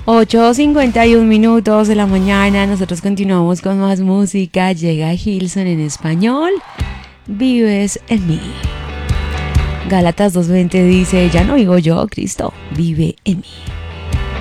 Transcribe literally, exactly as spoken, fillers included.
ocho cincuenta y un minutos de la mañana, nosotros continuamos con más música. Llega Hilson en español, Vives en mí. Gálatas dos veinte dice, ya no vivo yo, Cristo vive en mí.